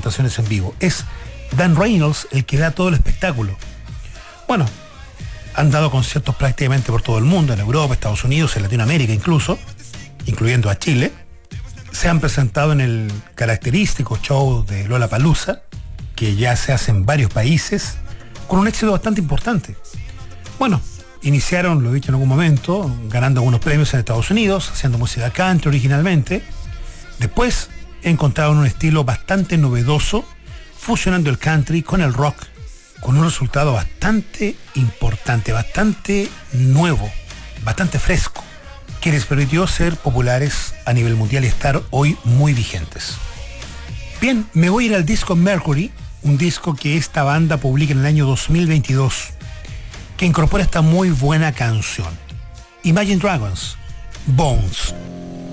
presentaciones en vivo. Es Dan Reynolds el que da todo el espectáculo. Bueno, han dado conciertos prácticamente por todo el mundo, en Europa, Estados Unidos, en Latinoamérica incluso, incluyendo a Chile. Se han presentado en el característico show de Lollapalooza, que ya se hace en varios países, con un éxito bastante importante. Bueno, iniciaron, lo he dicho en algún momento, ganando algunos premios en Estados Unidos, haciendo música country originalmente. Después encontraron un estilo bastante novedoso, fusionando el country con el rock, con un resultado bastante importante, bastante nuevo, bastante fresco, que les permitió ser populares a nivel mundial y estar hoy muy vigentes. Bien, me voy a ir al disco Mercury, un disco que esta banda publica en el año 2022, que incorpora esta muy buena canción. Imagine Dragons, Bones.